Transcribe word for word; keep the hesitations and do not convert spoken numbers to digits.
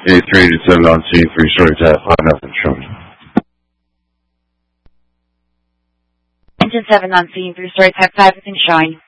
eight three eight seven on scene, three story type, five, nothing showing. Engine seven on scene, three story type five, nothing showing.